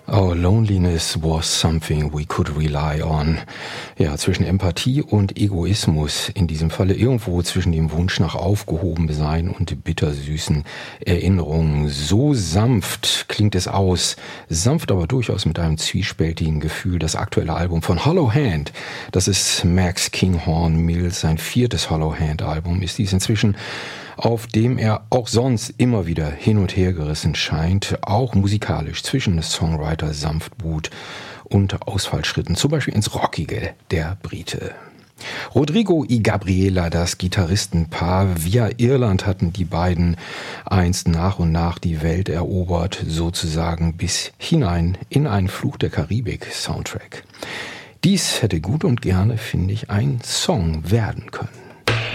Our loneliness was something we could rely on. Ja, zwischen Empathie und Egoismus, in diesem Falle irgendwo zwischen dem Wunsch nach Aufgehobensein und bittersüßen Erinnerungen. So sanft klingt es aus, sanft aber durchaus mit einem zwiespältigen Gefühl. Das aktuelle Album von Hollow Hand, das ist Max Kinghorn Mills, sein 4. Hollow Hand Album, ist dies inzwischen, auf dem er auch sonst immer wieder hin und her gerissen scheint, auch musikalisch zwischen Songwriter Sanftmut und Ausfallschritten, zum Beispiel ins Rockige der Brite. Rodrigo y Gabriela, das Gitarristenpaar, via Irland hatten die beiden einst nach und nach die Welt erobert, sozusagen bis hinein in einen Fluch der Karibik-Soundtrack. Dies hätte gut und gerne, finde ich, ein Song werden können.